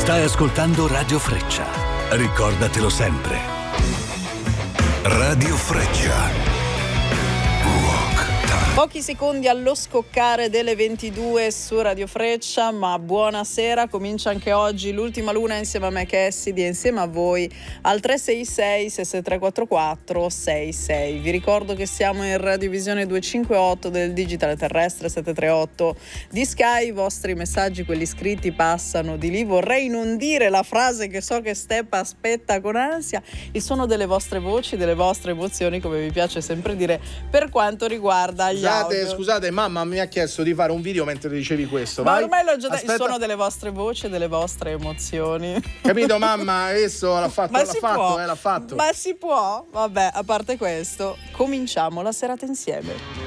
Stai ascoltando Radio Freccia. Ricordatelo sempre. Radio Freccia. Pochi secondi allo scoccare delle 22 su Radio Freccia, ma buonasera, comincia anche oggi l'ultima luna insieme a me Cassidy e insieme a voi al 366 67344 66. Vi ricordo che siamo in radiovisione 258 del digitale terrestre 738 di Sky, i vostri messaggi, quelli scritti, passano di lì. Vorrei non dire la frase che so che Step aspetta con ansia, il suono delle vostre voci, delle vostre emozioni, come vi piace sempre dire, per quanto riguarda gli Scusate, mamma mi ha chiesto di fare un video mentre dicevi questo. Ma vai. ormai l'ho già detto, il suono delle vostre voci e delle vostre emozioni. Capito, mamma? Adesso l'ha fatto, l'ha fatto. Ma si può? Vabbè, a parte questo, cominciamo la serata insieme.